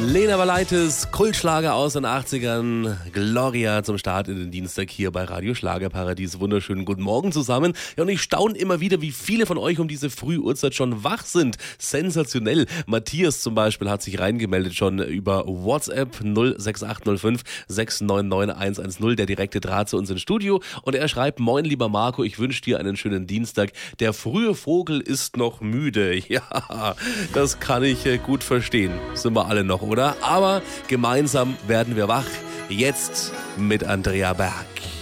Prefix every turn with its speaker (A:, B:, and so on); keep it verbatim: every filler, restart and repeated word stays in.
A: Lena Valaitis, Kultschlager aus den achtzigern, Gloria zum Start in den Dienstag hier bei Radio Schlagerparadies. Wunderschönen guten Morgen zusammen. Ja, und ich staune immer wieder, wie viele von euch um diese Frühuhrzeit schon wach sind. Sensationell. Matthias zum Beispiel hat sich reingemeldet schon über WhatsApp null sechs acht null fünf sechs neun neun eins eins null, der direkte Draht zu uns ins Studio. Und er schreibt: Moin lieber Marco, ich wünsche dir einen schönen Dienstag. Der frühe Vogel ist noch müde. Ja, das kann ich gut verstehen. Sind wir alle noch, oder? Aber gemeinsam werden wir wach. Jetzt mit Andrea Berg.